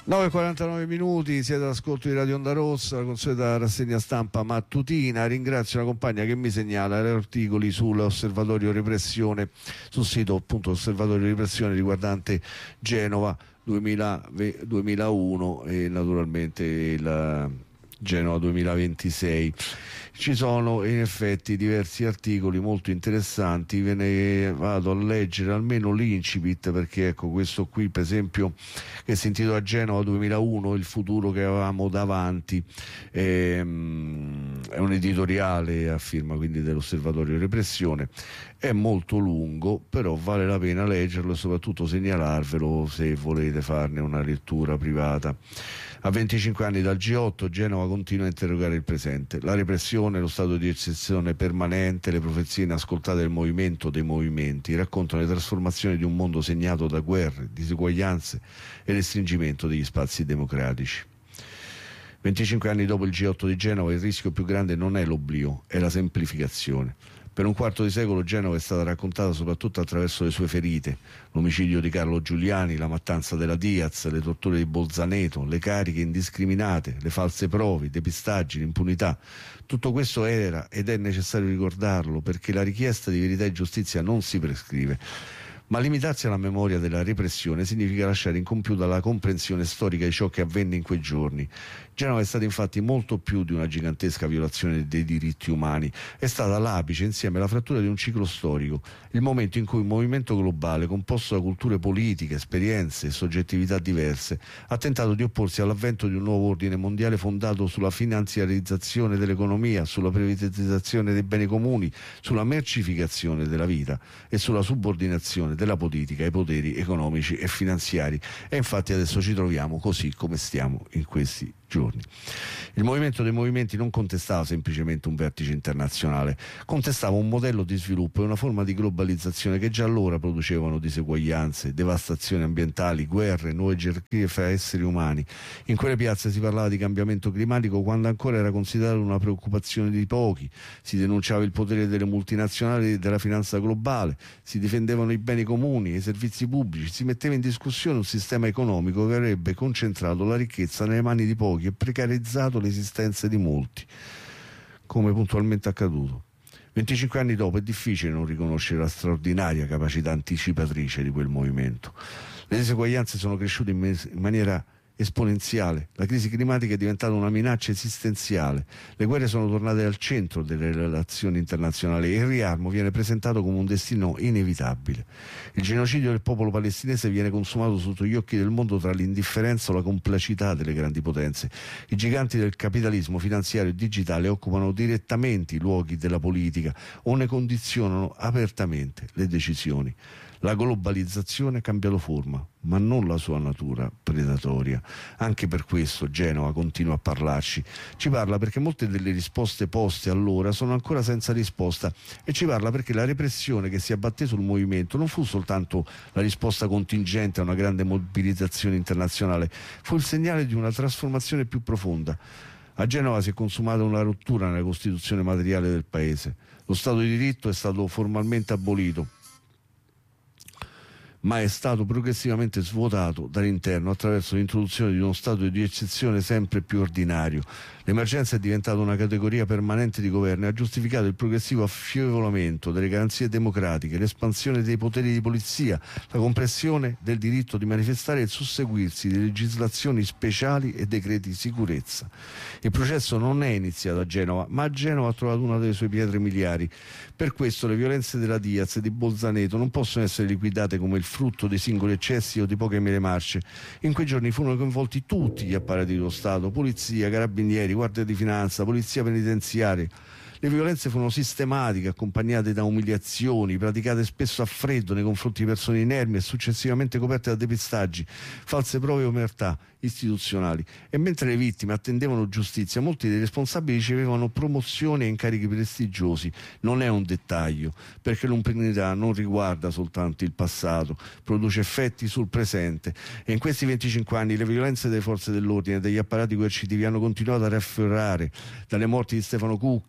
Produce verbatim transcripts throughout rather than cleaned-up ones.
nove e quarantanove minuti, siete all'ascolto di Radio Onda Rossa, la consueta rassegna stampa mattutina. Ringrazio la compagna che mi segnala gli articoli sull'osservatorio repressione, sul sito appunto osservatorio repressione riguardante Genova duemila, duemilauno e naturalmente il Genova duemilaventisei. Ci sono in effetti diversi articoli molto interessanti, ve ne vado a leggere almeno l'incipit, perché ecco questo qui per esempio che si intitola Genova duemilauno, il futuro che avevamo davanti, ehm, è un editoriale a firma quindi dell'osservatorio repressione, è molto lungo però vale la pena leggerlo e soprattutto segnalarvelo se volete farne una lettura privata. A venticinque anni dal G otto, Genova continua a interrogare il presente. La repressione, lo stato di eccezione permanente, le profezie inascoltate del movimento dei movimenti raccontano le trasformazioni di un mondo segnato da guerre, diseguaglianze e restringimento degli spazi democratici. venticinque anni dopo il G otto di Genova, il rischio più grande non è l'oblio, è la semplificazione. Per un quarto di secolo Genova è stata raccontata soprattutto attraverso le sue ferite: l'omicidio di Carlo Giuliani, la mattanza della Diaz, le torture di Bolzaneto, le cariche indiscriminate, le false prove, i depistaggi, l'impunità. Tutto questo era ed è necessario ricordarlo, perché la richiesta di verità e giustizia non si prescrive. Ma limitarsi alla memoria della repressione significa lasciare incompiuta la comprensione storica di ciò che avvenne in quei giorni. Genova è stata infatti molto più di una gigantesca violazione dei diritti umani, è stata l'apice insieme alla frattura di un ciclo storico, il momento in cui un movimento globale composto da culture politiche, esperienze e soggettività diverse ha tentato di opporsi all'avvento di un nuovo ordine mondiale fondato sulla finanziarizzazione dell'economia, sulla privatizzazione dei beni comuni, sulla mercificazione della vita e sulla subordinazione della politica ai poteri economici e finanziari. E infatti adesso ci troviamo così come stiamo in questi giorni. Il movimento dei movimenti non contestava semplicemente un vertice internazionale, contestava un modello di sviluppo e una forma di globalizzazione che già allora producevano diseguaglianze, devastazioni ambientali, guerre, nuove gerarchie fra esseri umani. In quelle piazze si parlava di cambiamento climatico quando ancora era considerato una preoccupazione di pochi, si denunciava il potere delle multinazionali e della finanza globale, si difendevano i beni comuni e i servizi pubblici, si metteva in discussione un sistema economico che avrebbe concentrato la ricchezza nelle mani di pochi e precarizzato l'esistenza di molti, come puntualmente accaduto. venticinque anni dopo è difficile non riconoscere la straordinaria capacità anticipatrice di quel movimento. Le diseguaglianze sono cresciute in, me- in maniera esponenziale, la crisi climatica è diventata una minaccia esistenziale, le guerre sono tornate al centro delle relazioni internazionali e il riarmo viene presentato come un destino inevitabile. Il genocidio del popolo palestinese viene consumato sotto gli occhi del mondo tra l'indifferenza o la complacità delle grandi potenze. I giganti del capitalismo finanziario e digitale occupano direttamente i luoghi della politica o ne condizionano apertamente le decisioni. La globalizzazione ha cambiato forma, ma non la sua natura predatoria. Anche per questo Genova continua a parlarci. Ci parla perché molte delle risposte poste allora sono ancora senza risposta, e ci parla perché la repressione che si abbatté sul movimento non fu soltanto la risposta contingente a una grande mobilitazione internazionale, fu il segnale di una trasformazione più profonda. A Genova si è consumata una rottura nella Costituzione materiale del paese. Lo Stato di diritto è stato formalmente abolito, ma è stato progressivamente svuotato dall'interno attraverso l'introduzione di uno stato di eccezione sempre più ordinario. L'emergenza è diventata una categoria permanente di governo e ha giustificato il progressivo affievolamento delle garanzie democratiche, l'espansione dei poteri di polizia, la compressione del diritto di manifestare e il susseguirsi di legislazioni speciali e decreti di sicurezza. Il processo non è iniziato a Genova, ma a Genova ha trovato una delle sue pietre miliari. Per questo le violenze della Diaz e di Bolzaneto non possono essere liquidate come il frutto dei singoli eccessi o di poche mele marce. In quei giorni furono coinvolti tutti gli apparati dello Stato: polizia, carabinieri, guardia di finanza, polizia penitenziaria. Le violenze furono sistematiche, accompagnate da umiliazioni, praticate spesso a freddo nei confronti di persone inermi e successivamente coperte da depistaggi, false prove e omertà istituzionali. E mentre le vittime attendevano giustizia, molti dei responsabili ricevevano promozioni e incarichi prestigiosi. Non è un dettaglio, perché l'impunità non riguarda soltanto il passato, produce effetti sul presente. E in questi venticinque anni le violenze delle forze dell'ordine e degli apparati coercitivi hanno continuato a raffiorare, dalle morti di Stefano Cucchi, Federico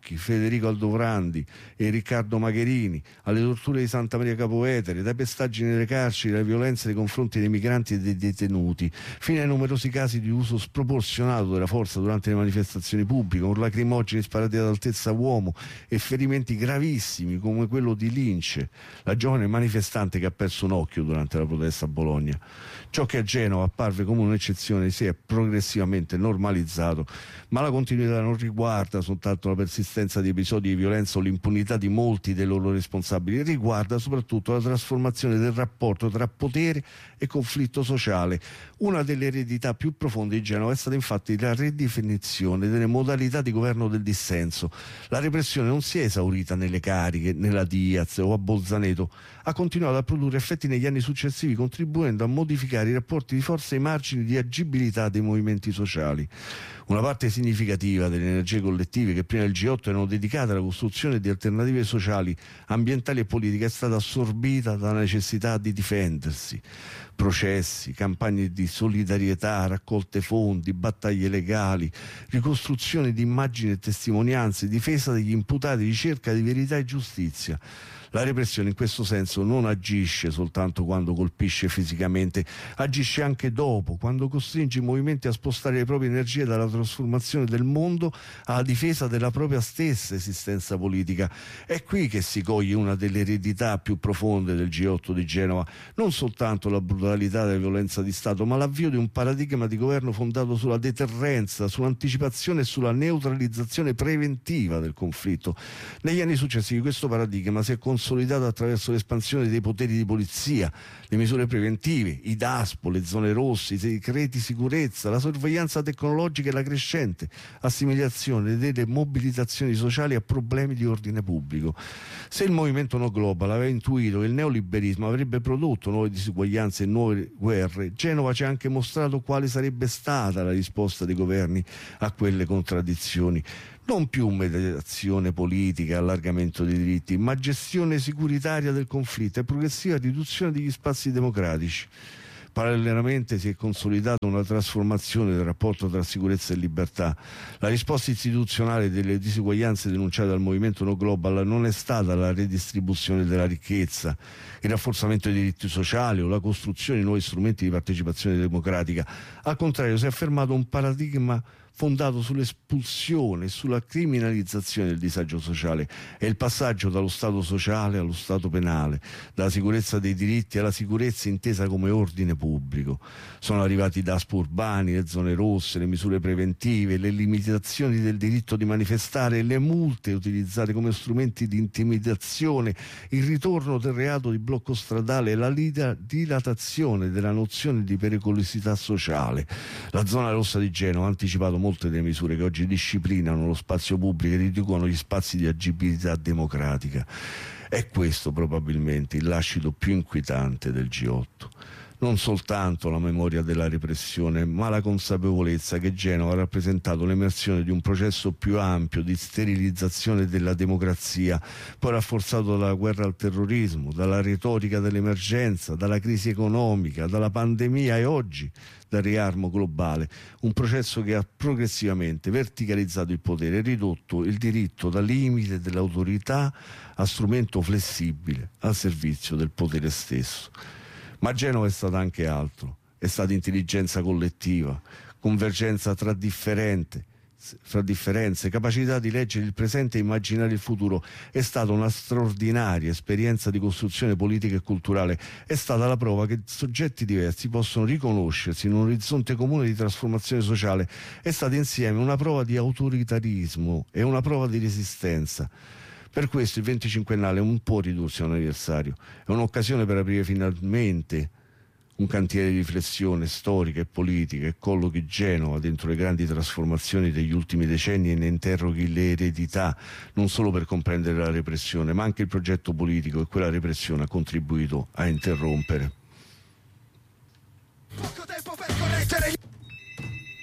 Federico Aldorandi e Riccardo Magherini, alle torture di Santa Maria Capovetere, dai pestaggi nelle carceri, alle violenze nei confronti dei migranti e dei detenuti, fino ai numerosi casi di uso sproporzionato della forza durante le manifestazioni pubbliche, con lacrimogeni sparati ad altezza uomo e ferimenti gravissimi come quello di Lince, la giovane manifestante che ha perso un occhio durante la protesta a Bologna. Ciò che a Genova apparve come un'eccezione si è progressivamente normalizzato, ma la continuità non riguarda soltanto la persistenza di episodi di violenza o l'impunità di molti dei loro responsabili, riguarda soprattutto la trasformazione del rapporto tra potere e conflitto sociale. Una delle eredità più profonde di Genova è stata infatti la ridefinizione delle modalità di governo del dissenso. La repressione non si è esaurita nelle cariche, nella Diaz o a Bolzaneto, ha continuato a produrre effetti negli anni successivi, contribuendo a modificare i rapporti di forza e i margini di agibilità dei movimenti sociali. Una parte significativa delle energie collettive che prima del G otto erano dedicate alla costruzione di alternative sociali, ambientali e politiche è stata assorbita dalla necessità di difendersi. Processi, campagne di solidarietà, raccolte fondi, battaglie legali, ricostruzione di immagini e testimonianze, difesa degli imputati, ricerca di verità e giustizia. La repressione in questo senso non agisce soltanto quando colpisce fisicamente, agisce anche dopo, quando costringe i movimenti a spostare le proprie energie dalla trasformazione del mondo alla difesa della propria stessa esistenza politica. È qui che si coglie una delle eredità più profonde del G otto di Genova, non soltanto la brutalità della violenza di Stato, ma l'avvio di un paradigma di governo fondato sulla deterrenza, sull'anticipazione e sulla neutralizzazione preventiva del conflitto. Negli anni successivi questo paradigma si è consolidato attraverso l'espansione dei poteri di polizia, le misure preventive, i DASPO, le zone rosse, i segreti sicurezza, la sorveglianza tecnologica e la crescente assimilazione delle mobilitazioni sociali a problemi di ordine pubblico. Se il movimento No Global aveva intuito che il neoliberismo avrebbe prodotto nuove disuguaglianze e nuove guerre, Genova ci ha anche mostrato quale sarebbe stata la risposta dei governi a quelle contraddizioni. Non più mediazione politica, allargamento dei diritti, ma gestione sicuritaria del conflitto e progressiva riduzione degli spazi democratici. Parallelamente si è consolidata una trasformazione del rapporto tra sicurezza e libertà. La risposta istituzionale delle disuguaglianze denunciate dal movimento No Global non è stata la redistribuzione della ricchezza, il rafforzamento dei diritti sociali o la costruzione di nuovi strumenti di partecipazione democratica. Al contrario, si è affermato un paradigma fondato sull'espulsione e sulla criminalizzazione del disagio sociale. È il passaggio dallo Stato sociale allo Stato penale, dalla sicurezza dei diritti alla sicurezza intesa come ordine pubblico. Sono arrivati i DASPO urbani, le zone rosse, le misure preventive, le limitazioni del diritto di manifestare, le multe utilizzate come strumenti di intimidazione, il ritorno del reato di blocco stradale e la dilatazione della nozione di pericolosità sociale. La zona rossa di Genova ha anticipato molte delle misure che oggi disciplinano lo spazio pubblico e riducono gli spazi di agibilità democratica. È questo probabilmente il lascito più inquietante del G otto. Non soltanto la memoria della repressione, ma la consapevolezza che Genova ha rappresentato l'emersione di un processo più ampio di sterilizzazione della democrazia, poi rafforzato dalla guerra al terrorismo, dalla retorica dell'emergenza, dalla crisi economica, dalla pandemia e oggi dal riarmo globale, un processo che ha progressivamente verticalizzato il potere e ridotto il diritto da limite dell'autorità a strumento flessibile al servizio del potere stesso. Ma Genova è stata anche altro, è stata intelligenza collettiva, convergenza tra differente, fra differenze, capacità di leggere il presente e immaginare il futuro. È stata una straordinaria esperienza di costruzione politica e culturale. È stata la prova che soggetti diversi possono riconoscersi in un orizzonte comune di trasformazione sociale. È stata insieme una prova di autoritarismo e una prova di resistenza. Per questo il venticinquennale non può ridursi a un anniversario, è un'occasione per aprire finalmente un cantiere di riflessione storica e politica e collochi Genova dentro le grandi trasformazioni degli ultimi decenni e ne interroghi le eredità, non solo per comprendere la repressione, ma anche il progetto politico che quella repressione ha contribuito a interrompere. Poco tempo per correggere